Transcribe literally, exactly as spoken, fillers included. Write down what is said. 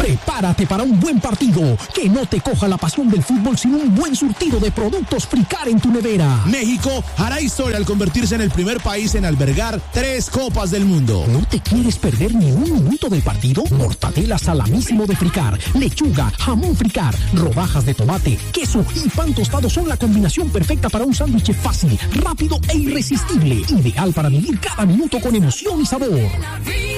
Prepárate para un buen partido. Que no te coja la pasión del fútbol sin un buen surtido de productos Fricar en tu nevera. México hará historia al convertirse en el primer país en albergar tres Copas del Mundo. ¿No te quieres perder ni un minuto del partido? Mortadela salamísimo de Fricar, lechuga, jamón Fricar, rodajas de tomate, queso y pan tostado son la combinación perfecta para un sándwich fácil, rápido e irresistible. Ideal para vivir cada minuto con emoción y sabor.